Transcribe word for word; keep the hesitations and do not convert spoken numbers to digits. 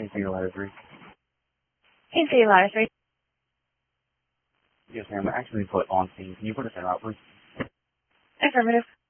Anything ladder three? Anything ladder three. Yes, ma'am. Actually put on scene. Can you put us in route, please? Affirmative.